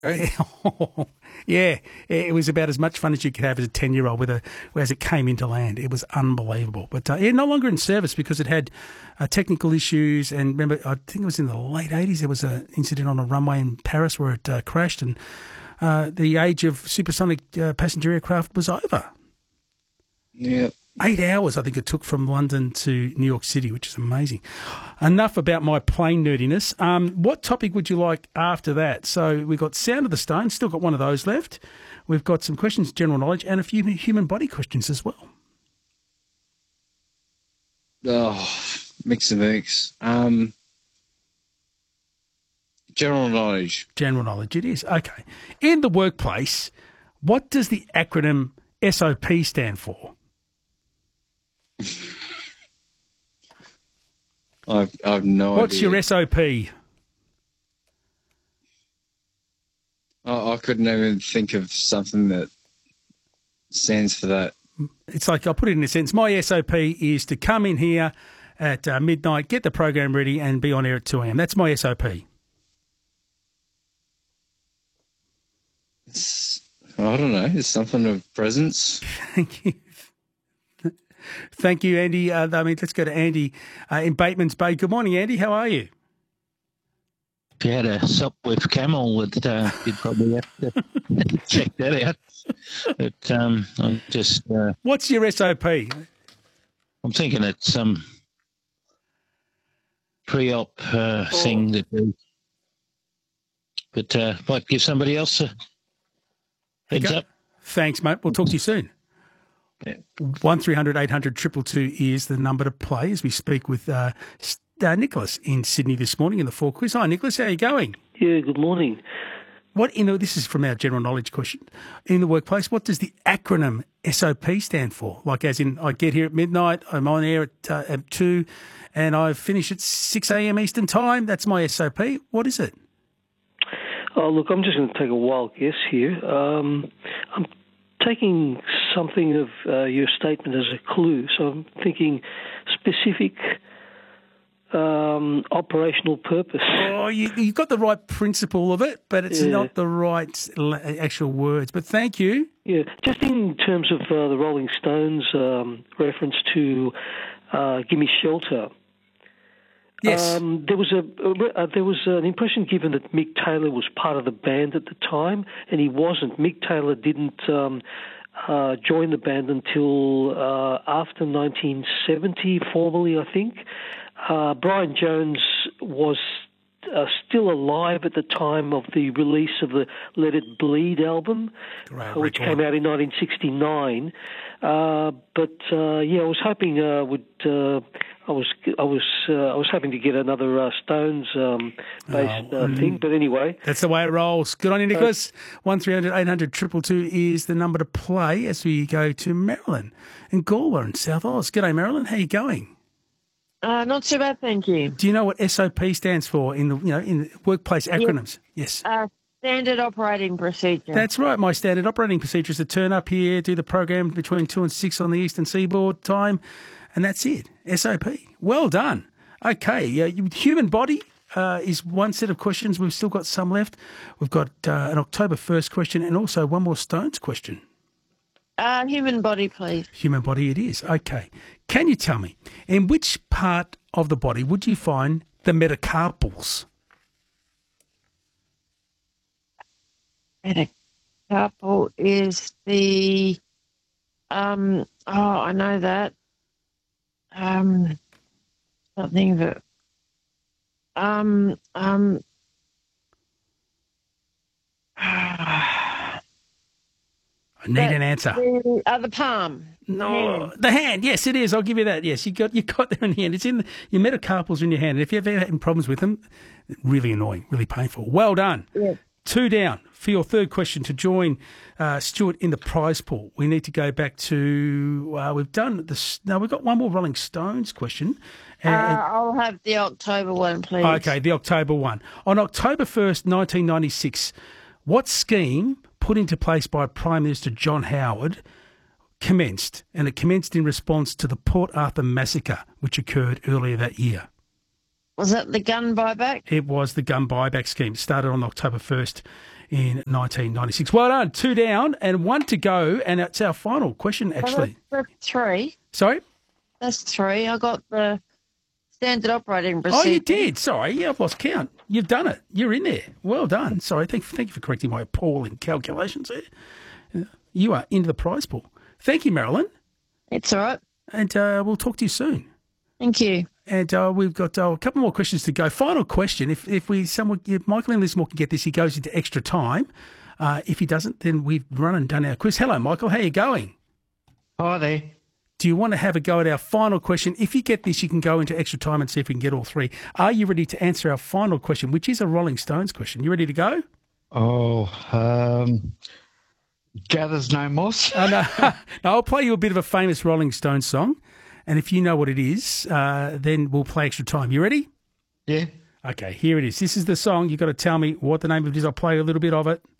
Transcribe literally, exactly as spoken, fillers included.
Yeah, it was about as much fun as you could have as a ten-year-old with a, as it came into land. It was unbelievable. But uh, yeah, no longer in service because it had uh, technical issues. And remember, I think it was in the late eighties, there was an incident on a runway in Paris where it uh, crashed, and uh, the age of supersonic uh, passenger aircraft was over. Yeah. Eight hours, I think it took from London to New York City, which is amazing. Enough about my plane nerdiness. Um, what topic would you like after that? So we've got Sound of the Stone, still got one of those left. We've got some questions, general knowledge, and a few human body questions as well. Oh, mix and mix. Um, general knowledge. General knowledge, it is. Okay. In the workplace, what does the acronym S O P stand for? I've, I've no What's idea. your S O P? I, I couldn't even think of something that stands for that. It's like, I'll put it in a sentence. My S O P is to come in here at uh, midnight, get the program ready, and be on air at two a.m. That's my S O P. It's, I don't know. It's something of presence. Thank you. Thank you, Andy. Uh, I mean, let's go to Andy uh, in Bateman's Bay. Good morning, Andy. How are you? If you had a sup with camel, would, uh, you'd probably have to check that out. But um, I'm just... Uh, What's your S O P? I'm thinking it's some pre-op uh, oh. thing to do. But uh, might give somebody else a heads up. Thanks, mate. We'll talk to you soon. Yeah. one three hundred eight hundred two two two is the number to play as we speak with uh, uh, Nicholas in Sydney this morning in the Four Quiz. Hi, Nicholas. How are you going? Yeah, good morning. What in the, this is from our general knowledge question. In the workplace, what does the acronym S O P stand for? Like as in, I get here at midnight, I'm on air at, uh, at two, and I finish at six a.m. Eastern time. That's my S O P. What is it? Oh, look, I'm just going to take a wild guess here. Um, I'm taking something of uh, your statement as a clue, so I'm thinking specific um, operational purpose. Oh, you, you've got the right principle of it, but it's yeah. not the right actual words. But thank you. Yeah, just in terms of uh, the Rolling Stones um, reference to uh, "Gimme Shelter." Yes. Um, there was a uh, there was an impression given that Mick Taylor was part of the band at the time, and he wasn't. Mick Taylor didn't um, uh, join the band until uh, after nineteen seventy, formally, I think. Uh, Brian Jones was uh, still alive at the time of the release of the Let It Bleed album, Great which record. came out in nineteen sixty-nine. Uh, but uh, yeah, I was hoping uh, would. Uh, I was I was uh, I was hoping to get another uh, Stones um, based oh, uh, thing, but anyway, that's the way it rolls. Good on you, Nicholas. One three hundred eight hundred two two two is the number to play as we go to Marilyn in Galway in South Oz. G'day, Marilyn. How are you going? Uh, not too bad, thank you. Do you know what S O P stands for in the you know in workplace acronyms? Yes. Uh, standard operating procedure. That's right. My standard operating procedure is to turn up here, do the program between two and six on the Eastern Seaboard time. And that's it, S O P. Well done. Okay, uh, human body uh, is one set of questions. We've still got some left. We've got uh, an October first question and also one more Stones question. Uh, human body, please. Human body it is. Okay. Can you tell me, in which part of the body would you find the metacarpals? Metacarpal is the... Um, oh, I know that. Um, something that, um, um, I need an answer. The, uh, the palm. No, hand. the hand. Yes, it is. I'll give you that. Yes, you got you got there in the hand. It's in the, your metacarpals are in your hand. And if you've ever having problems with them, really annoying, really painful. Well done. Yeah. Two down for your third question to join uh, Stuart in the prize pool. We need to go back to uh, we've done this. No, we've got one more Rolling Stones question. And, uh, I'll have the October one, please. Okay, the October one. On October first, nineteen ninety-six, what scheme put into place by Prime Minister John Howard commenced? And it commenced in response to the Port Arthur massacre, which occurred earlier that year. Was that the gun buyback? It was the gun buyback scheme. It started on October first in nineteen ninety-six. Well done. Two down and one to go, and it's our final question, actually. Well, that's three. Sorry? That's three. I got the standard operating procedure. Oh, you did. Sorry. Yeah, I've lost count. You've done it. You're in there. Well done. Sorry. Thank, thank you for correcting my appalling calculations there. You are into the prize pool. Thank you, Marilyn. It's all right. And uh, we'll talk to you soon. Thank you. And uh, we've got uh, a couple more questions to go. Final question. If if we someone if Michael and Lismore can get this, he goes into extra time. Uh, if he doesn't, then we've run and done our quiz. Hello, Michael. How are you going? Hi there. Do you want to have a go at our final question? If you get this, you can go into extra time and see if we can get all three. Are you ready to answer our final question, which is a Rolling Stones question? You ready to go? Oh, um, Gathers No Moss. Uh, no, no, I'll play you a bit of a famous Rolling Stones song. And if you know what it is, uh, then we'll play extra time. You ready? Yeah. Okay, here it is. This is the song. You've got to tell me what the name of it is. I'll play a little bit of it.